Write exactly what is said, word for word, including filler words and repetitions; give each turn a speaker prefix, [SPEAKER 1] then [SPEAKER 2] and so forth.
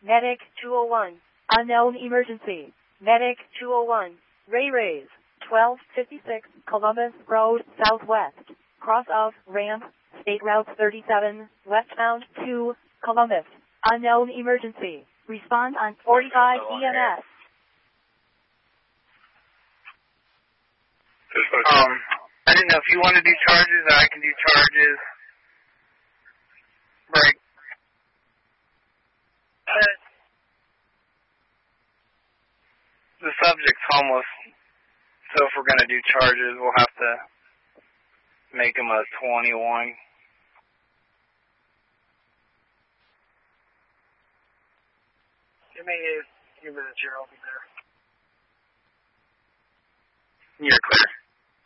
[SPEAKER 1] Medic two oh one. Unknown emergency. Medic two oh one. Ray Rays. twelve fifty-six Columbus Road Southwest. Cross of ramp. State Route thirty-seven. Westbound to Columbus. Unknown emergency. Respond on forty-five E M S.
[SPEAKER 2] Um, I didn't know if you want to do charges, or I can do charges. Break. The subject's homeless, so if we're going to do charges, we'll have to make him a twenty-one.
[SPEAKER 3] Give me a few minutes here, I'll be there.
[SPEAKER 2] You're clear.